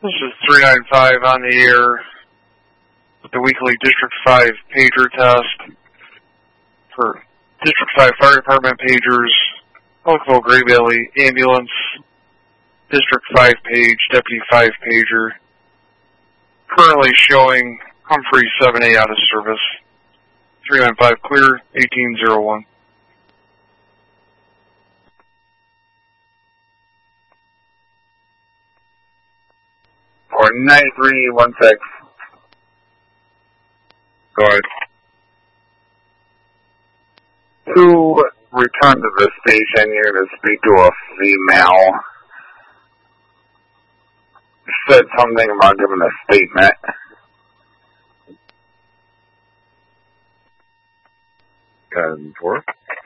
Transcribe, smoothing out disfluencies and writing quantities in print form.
This is 395 on the air with the weekly District 5 pager test for District 5 Fire Department pagers, Elkville Gray Valley Ambulance, District 5 page, Deputy 5 pager. Currently showing Humphrey 7A out of service. 395 clear, 1801. Or 9316. Go ahead. To return to the station, you're going to speak to a female. Said something about giving a statement. And for?